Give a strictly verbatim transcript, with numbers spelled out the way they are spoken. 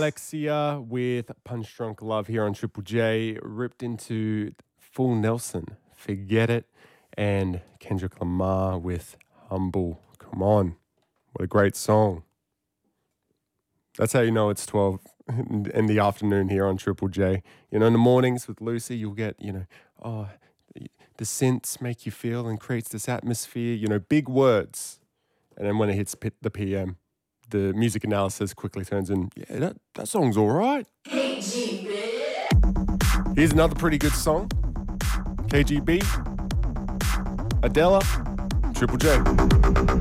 Alexia with Punch Drunk Love here on Triple J. Ripped into Full Nelson, Forget It. And Kendrick Lamar with Humble. Come on. What a great song. That's how you know it's twelve in the afternoon here on Triple J. You know, in the mornings with Lucy, you'll get, you know, oh, the synths make you feel and creates this atmosphere, you know, big words. And then when it hits the P M, the music analysis quickly turns in, yeah, that, that song's all right. K G B. Here's another pretty good song. K G B, Adela, Triple J.